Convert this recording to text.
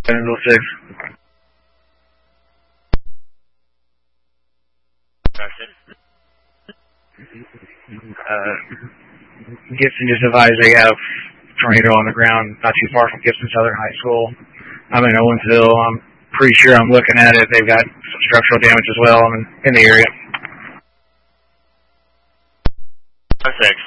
706. Gibson just advised they have tornado on the ground not too far from Gibson Southern High School. I'm in Owensville. I'm pretty sure I'm looking at it. They've got some structural damage as well. I'm in the area. 6.